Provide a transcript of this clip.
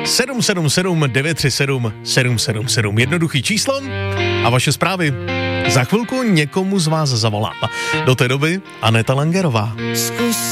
777 937 777. Jednoduchý číslo a vaše zprávy. Za chvilku někomu z vás zavolám. Do té doby Aneta Langerová.